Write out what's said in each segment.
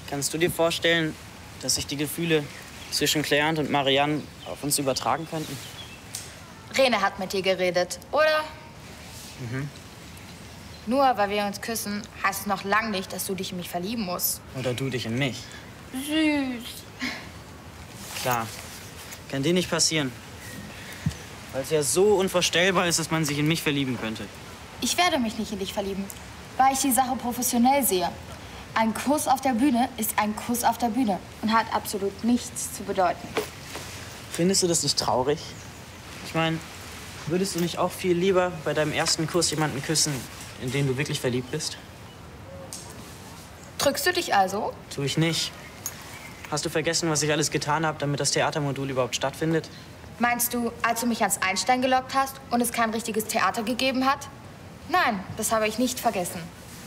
Kannst du dir vorstellen, dass sich die Gefühle zwischen Claire und Marianne auf uns übertragen könnten? Rene hat mit dir geredet, oder? Mhm. Nur weil wir uns küssen, heißt es noch lange nicht, dass du dich in mich verlieben musst. Oder du dich in mich. Süß. Klar. Kann dir nicht passieren. Weil es ja so unvorstellbar ist, dass man sich in mich verlieben könnte. Ich werde mich nicht in dich verlieben, weil ich die Sache professionell sehe. Ein Kuss auf der Bühne ist ein Kuss auf der Bühne und hat absolut nichts zu bedeuten. Findest du das nicht traurig? Ich meine, würdest du nicht auch viel lieber bei deinem ersten Kuss jemanden küssen, in den du wirklich verliebt bist? Drückst du dich also? Tu ich nicht. Hast du vergessen, was ich alles getan habe, damit das Theatermodul überhaupt stattfindet? Meinst du, als du mich ans Einstein gelockt hast und es kein richtiges Theater gegeben hat? Nein, das habe ich nicht vergessen.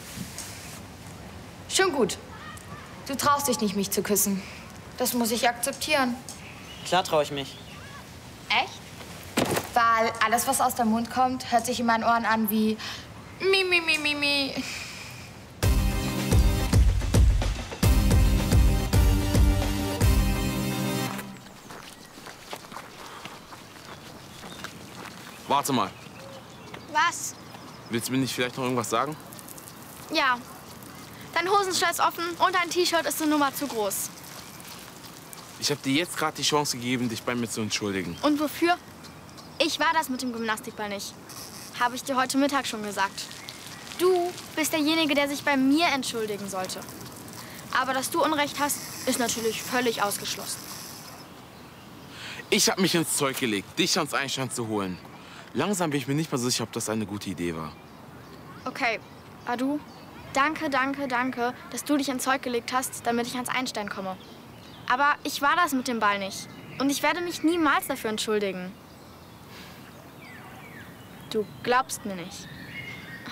Schon gut. Du traust dich nicht, mich zu küssen. Das muss ich akzeptieren. Klar traue ich mich. Echt? Weil alles, was aus dem Mund kommt, hört sich in meinen Ohren an wie Mi, mi, mi, mi, mi. Warte mal. Was? Willst du mir nicht vielleicht noch irgendwas sagen? Ja. Dein Hosenstall ist offen und dein T-Shirt ist eine Nummer zu groß. Ich habe dir jetzt gerade die Chance gegeben, dich bei mir zu entschuldigen. Und wofür? Ich war das mit dem Gymnastikball nicht. Habe ich dir heute Mittag schon gesagt. Du bist derjenige, der sich bei mir entschuldigen sollte. Aber dass du Unrecht hast, ist natürlich völlig ausgeschlossen. Ich habe mich ins Zeug gelegt, dich ans Einstein zu holen. Langsam bin ich mir nicht mehr so sicher, ob das eine gute Idee war. Okay, Adu, danke, danke, danke, dass du dich ins Zeug gelegt hast, damit ich ans Einstein komme. Aber ich war das mit dem Ball nicht. Und ich werde mich niemals dafür entschuldigen. Du glaubst mir nicht.